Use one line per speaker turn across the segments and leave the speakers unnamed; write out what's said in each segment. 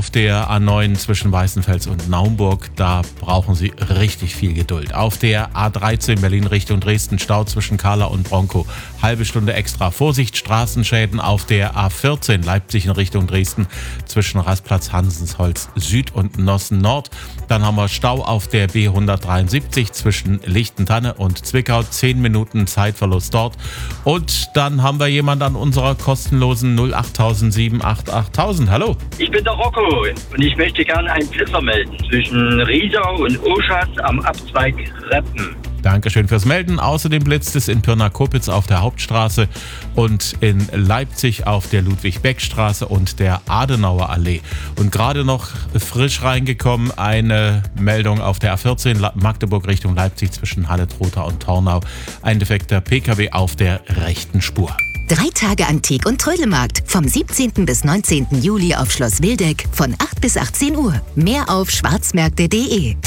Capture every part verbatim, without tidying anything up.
auf der A neun zwischen Weißenfels und Naumburg. Da brauchen Sie richtig viel Geduld. Auf der A dreizehn Berlin Richtung Dresden Stau zwischen Kahla und Bronkow. Halbe Stunde extra. Vorsicht, Straßenschäden auf der A vierzehn Leipzig in Richtung Dresden zwischen Rastplatz Hansensholz Süd und Nossen Nord. Dann haben wir Stau auf der B hundertdreiundsiebzig zwischen Lichtentanne und Zwickau. Zehn Minuten Zeitverlust dort. Und dann haben wir jemand an unserer kostenlosen null acht sieben acht acht tausend. Hallo.
Ich bin der Rocco und ich möchte gerne einen Blitzer melden zwischen Riesau und Oschatz am Abzweig Reppen.
Dankeschön fürs Melden. Außerdem blitzt es in Pirna-Kopitz auf der Hauptstraße und in Leipzig auf der Ludwig-Beck-Straße und der Adenauer Allee. Und gerade noch frisch reingekommen eine Meldung auf der A vierzehn Magdeburg Richtung Leipzig zwischen Halle-Trotha und Tornau. Ein defekter P K W auf der rechten Spur.
Drei Tage Antik- und Trödelmarkt. Vom siebzehnten bis neunzehnten Juli auf Schloss Wildeck von acht bis achtzehn Uhr. Mehr auf schwarzmärkte punkt de.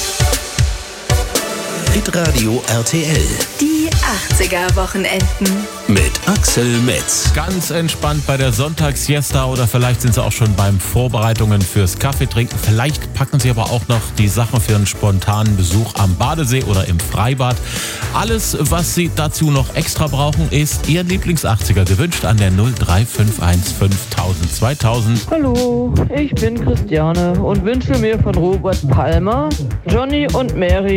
Hitradio R T L.
Die achtziger-Wochenenden.
Mit Axel Metz.
Ganz entspannt bei der Sonntagssiesta oder vielleicht sind Sie auch schon beim Vorbereitungen fürs Kaffeetrinken. Vielleicht packen Sie aber auch noch die Sachen für einen spontanen Besuch am Badesee oder im Freibad. Alles, was Sie dazu noch extra brauchen, ist Ihr Lieblings-achtziger. Gewünscht an der null drei fünf eins fünftausend zweitausend.
Hallo, ich bin Christiane und wünsche mir von Robert Palmer, Johnny und Mary